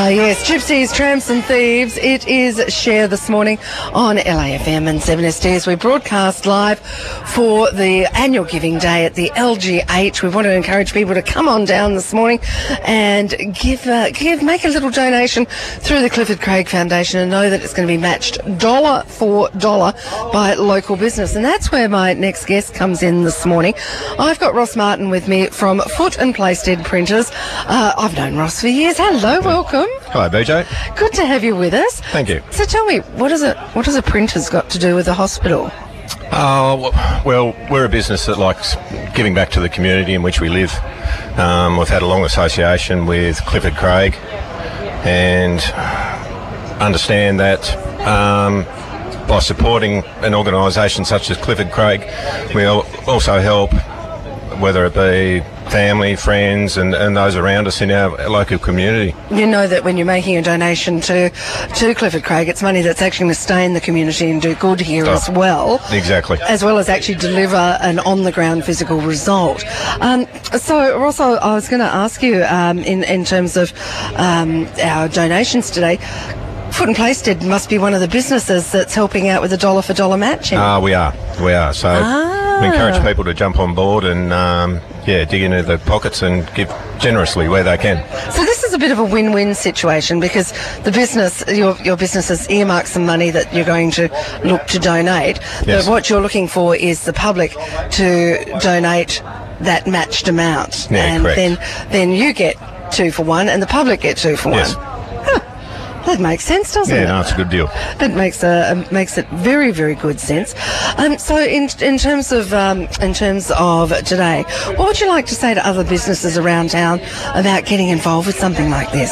Yes, Gypsies, Tramps and Thieves. It is Share this morning on LAFM and 7SD as we broadcast live for the annual Giving Day at the LGH. We want to encourage people to come on down this morning and make a little donation through the Clifford Craig Foundation and know that it's going to be matched dollar for dollar by local business. And that's where my next guest comes in this morning. I've got Ross Martin with me from Foot and Playstead Printers. I've known Ross for years. Hello, welcome. Hello, BJ. Good to have you with us. Thank you. So tell me, what has a printer's got to do with the hospital? Well, we're a business that likes giving back to the community in which we live. We've had a long association with Clifford Craig and understand that by supporting an organisation such as Clifford Craig, we'll also help, whether it be family, friends and those around us in our local community. You know that when you're making a donation to Clifford Craig, it's money that's actually going to stay in the community and do good here as well. Exactly. As well as actually deliver an on-the-ground physical result. So, Ross, I was going to ask you in terms of our donations today, Foot and Playstead must be one of the businesses that's helping out with the dollar for dollar matching. We are. So we encourage people to jump on board and dig into their pockets and give generously where they can. So this is a bit of a win-win situation because the business, your business has earmarked some money that you're going to look to donate. Yes. But what you're looking for is the public to donate that matched amount. Yeah, and correct. then you get 2 for 1 and the public get 2 for 1. Yes. That makes sense, doesn't it? Yeah, no, it's a good deal. That makes it very, very good sense. So, in terms of today, what would you like to say to other businesses around town about getting involved with something like this?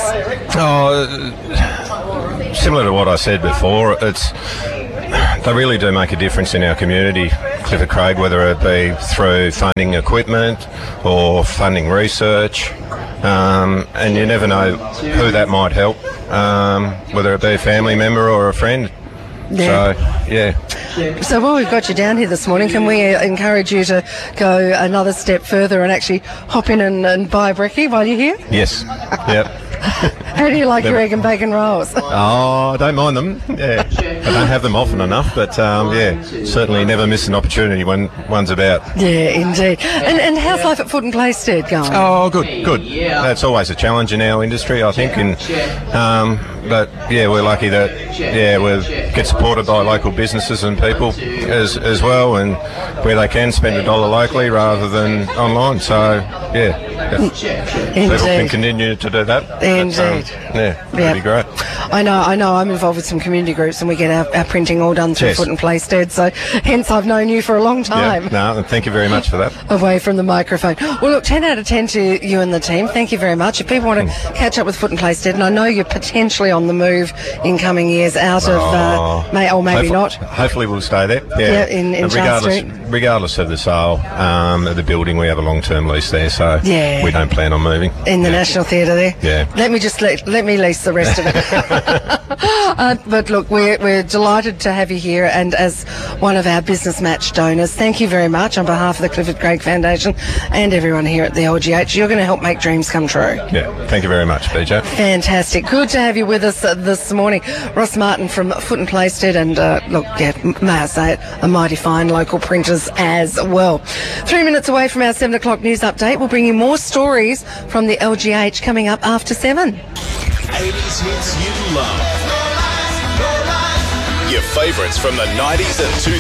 Similar to what I said before, they really do make a difference in our community, Clifford Craig, whether it be through funding equipment or funding research. And you never know who that might help, whether it be a family member or a friend. Yeah. So, yeah. So while we've got you down here this morning, can we encourage you to go another step further and actually hop in and buy a brekkie while you're here? Yes. Yep. How do you like your egg and bacon rolls? Oh, I don't mind them. Yeah, I don't have them often enough, but certainly never miss an opportunity when one's about. Yeah, indeed. And how's life at Foot and Playstead going? Oh, good. That's always a challenge in our industry, I think, but we're lucky that we get supported by local businesses and people as well, and where they can spend a dollar locally rather than online. So people can continue to do that. Indeed. That'd be great. I know. I'm involved with some community groups and we get our printing all done through Foot and Playstead, so hence I've known you for a long time. Yeah, no, thank you very much for that. Away from the microphone. Well, look, 10 out of 10 to you and the team. Thank you very much. If people want to catch up with Foot and Playstead, and I know you're potentially on the move in coming years out of, maybe not. Hopefully we'll stay there. Yeah, in Charles Street. Regardless of the sale of the building, we have a long-term lease there, so we don't plan on moving. In the National Theatre there? Yeah. Let me lease the rest of it. But look, we're delighted to have you here, and as one of our business match donors, thank you very much on behalf of the Clifford Craig Foundation and everyone here at the LGH. You're going to help make dreams come true. Yeah, thank you very much, BJ. Fantastic. Good to have you with us this morning. Ross Martin from Foot and Playstead, and may I say it, a mighty fine local printers as well. 3 minutes away from our 7 o'clock news update, we'll bring you more stories from the LGH coming up after 7. 80s hits you love. Your favourites from the 90s and 2000s.